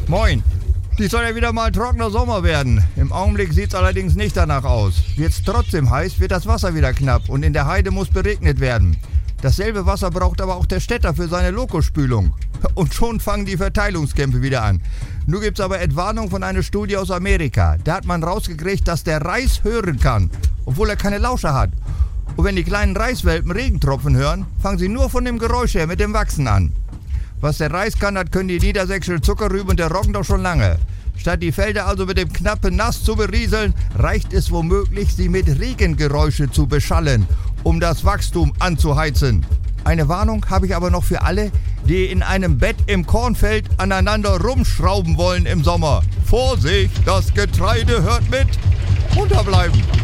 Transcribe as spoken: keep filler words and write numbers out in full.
Moin. Dies soll ja wieder mal ein trockener Sommer werden. Im Augenblick sieht es allerdings nicht danach aus. Wird es trotzdem heiß, wird das Wasser wieder knapp und in der Heide muss beregnet werden. Dasselbe Wasser braucht aber auch der Städter für seine Lokospülung. Und schon fangen die Verteilungskämpfe wieder an. Nun gibt es aber Entwarnung von einer Studie aus Amerika. Da hat man rausgekriegt, dass der Reis hören kann, obwohl er keine Lauscher hat. Und wenn die kleinen Reiswelpen Regentropfen hören, fangen sie nur von dem Geräusch her mit dem Wachsen an. Was der Reis kann, das können die niedersächsische Zuckerrüben und der Roggen doch schon lange. Statt die Felder also mit dem knappen Nass zu berieseln, reicht es womöglich, sie mit Regengeräusche zu beschallen, um das Wachstum anzuheizen. Eine Warnung habe ich aber noch für alle, die in einem Bett im Kornfeld aneinander rumschrauben wollen im Sommer. Vorsicht, das Getreide hört mit. Unterbleiben.